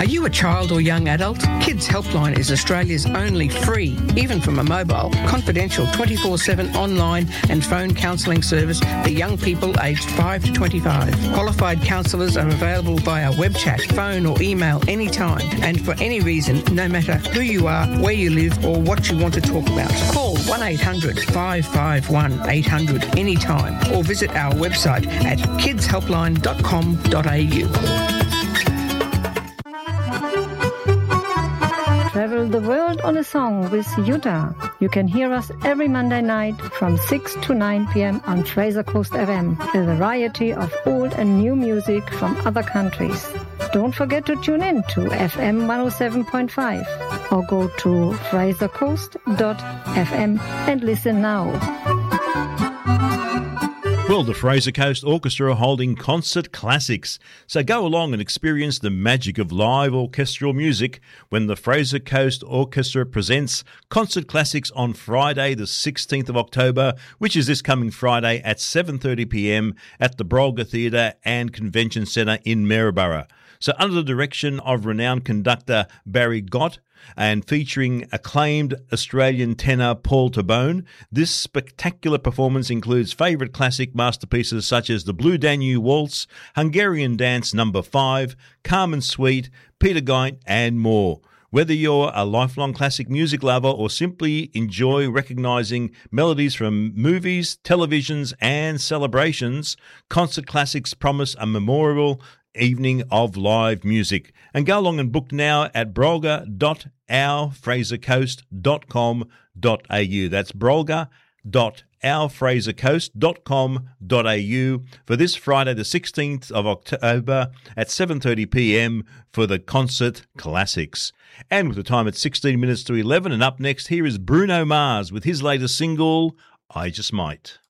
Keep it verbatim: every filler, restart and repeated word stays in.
Are you a child or young adult? Kids Helpline is Australia's only free, even from a mobile, confidential twenty-four seven online and phone counselling service for young people aged five to twenty-five. Qualified counsellors are available via web chat, phone or email anytime and for any reason, no matter who you are, where you live or what you want to talk about. Call one eight hundred five five one eight hundred anytime or visit our website at kids helpline dot com dot a u. Travel the world on a song with Yuta. You can hear us every Monday night from six to nine p.m. on Fraser Coast F M, a variety of old and new music from other countries. Don't forget to tune in to F M one oh seven point five or go to fraser coast dot f m and listen now. Well, the Fraser Coast Orchestra are holding Concert Classics, so go along and experience the magic of live orchestral music when the Fraser Coast Orchestra presents Concert Classics on Friday the sixteenth of October, which is this coming Friday at seven thirty p.m. at the Brolga Theatre and Convention Centre in Maryborough. So under the direction of renowned conductor Barry Gott, and featuring acclaimed Australian tenor Paul Tabone, this spectacular performance includes favourite classic masterpieces such as the Blue Danube Waltz, Hungarian Dance Number five, Carmen Suite, Peter Gynt and more. Whether you're a lifelong classic music lover or simply enjoy recognising melodies from movies, televisions and celebrations, Concert Classics promise a memorable evening of live music. And go along and book now at brolga dot our fraser coast dot com dot a u. That's brolga dot our fraser coast dot com dot a u for this Friday the sixteenth of October at seven thirty p.m. for the Concert Classics. And with the time at sixteen minutes to eleven, and up next here is Bruno Mars with his latest single, I Just Might.